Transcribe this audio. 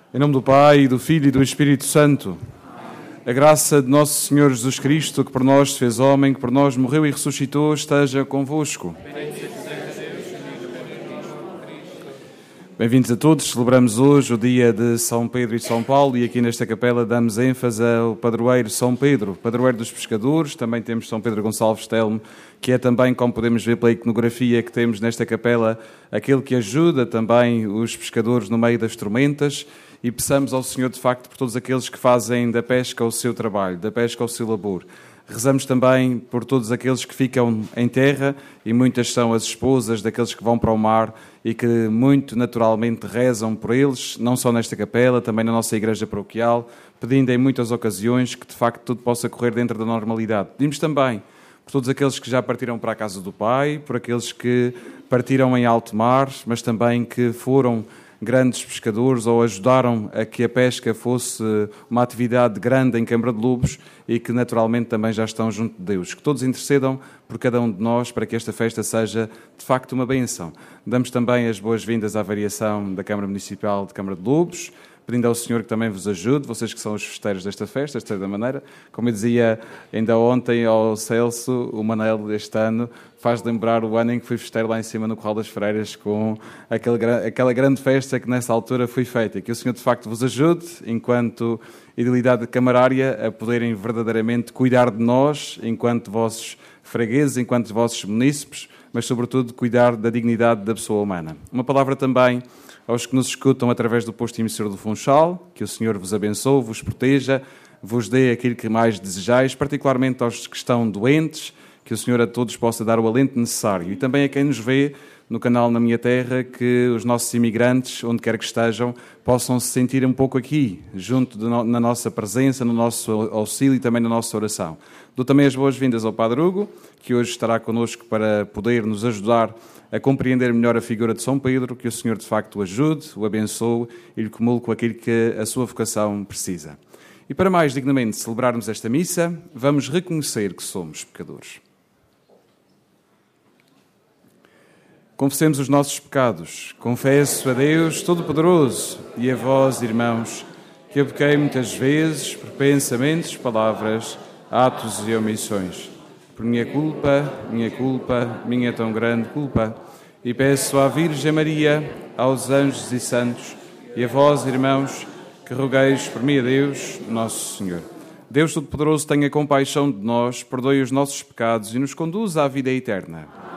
Em nome do Pai, e do Filho e do Espírito Santo. A graça de nosso Senhor Jesus Cristo, que por nós se fez homem, que por nós morreu e ressuscitou, esteja convosco. Bem-vindos a todos. Celebramos hoje o dia de São Pedro e São Paulo e aqui nesta capela damos ênfase ao padroeiro São Pedro, padroeiro dos pescadores. Também temos São Pedro Gonçalves Telmo, que é também, como podemos ver pela iconografia que temos nesta capela, aquele que ajuda também os pescadores no meio das tormentas. E peçamos ao Senhor, de facto, por todos aqueles que fazem da pesca o seu trabalho, da pesca o seu labor. Rezamos também por todos aqueles que ficam em terra, e muitas são as esposas daqueles que vão para o mar e que muito naturalmente rezam por eles, não só nesta capela, também na nossa igreja paroquial, pedindo em muitas ocasiões que de facto tudo possa correr dentro da normalidade. Pedimos também por todos aqueles que já partiram para a casa do Pai, por aqueles que partiram em alto mar, mas também que foram grandes pescadores ou ajudaram a que a pesca fosse uma atividade grande em Câmara de Lobos e que naturalmente também já estão junto de Deus. Que todos intercedam por cada um de nós para que esta festa seja de facto uma bênção. Damos também as boas-vindas à variação da Câmara Municipal de Câmara de Lobos, pedindo ao Senhor que também vos ajude, vocês que são os festeiros desta festa, de certa maneira. Como eu dizia ainda ontem ao Celso, o Manel deste ano faz lembrar o ano em que fui festeiro lá em cima no Corral das Freiras com aquela grande festa que nessa altura foi feita. Que o Senhor de facto vos ajude, enquanto idilidade camarária, a poderem verdadeiramente cuidar de nós, enquanto vossos fregueses, enquanto vossos munícipes, mas sobretudo cuidar da dignidade da pessoa humana. Uma palavra também aos que nos escutam através do posto emissor do Funchal, que o Senhor vos abençoe, vos proteja, vos dê aquilo que mais desejais, particularmente aos que estão doentes, que o Senhor a todos possa dar o alento necessário. E também a quem nos vê no canal Na Minha Terra, que os nossos imigrantes, onde quer que estejam, possam se sentir um pouco aqui, junto na nossa presença, no nosso auxílio e também na nossa oração. Dou também as boas-vindas ao Padre Hugo, que hoje estará connosco para poder nos ajudar a compreender melhor a figura de São Pedro, que o Senhor de facto o ajude, o abençoe e lhe comule com aquilo que a sua vocação precisa. E para mais dignamente celebrarmos esta missa, vamos reconhecer que somos pecadores. Confessemos os nossos pecados. Confesso a Deus Todo-Poderoso e a vós, irmãos, que eu pequei muitas vezes por pensamentos, palavras, atos e omissões. Por minha culpa, minha tão grande culpa. E peço à Virgem Maria, aos anjos e santos, e a vós, irmãos, que rogueis por mim a Deus, nosso Senhor. Deus Todo-Poderoso tenha compaixão de nós, perdoe os nossos pecados e nos conduza à vida eterna.